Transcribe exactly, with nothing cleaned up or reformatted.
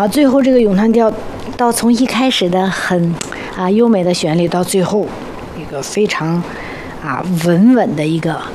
啊，最后这个咏叹调到从一开始的很啊优美的旋律，到最后一个非常啊稳稳的一个